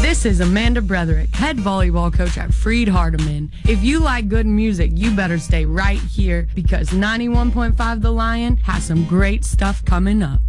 This is Amanda Bretherick, head volleyball coach at Freed Hardeman. If you like good music, you better stay right here because 91.5 The Lion has some great stuff coming up.